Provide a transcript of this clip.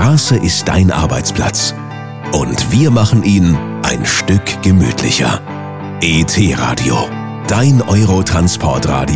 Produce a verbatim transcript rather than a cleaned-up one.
Straße ist dein Arbeitsplatz. Und wir machen ihn ein Stück gemütlicher. E T Radio, dein Eurotransportradio.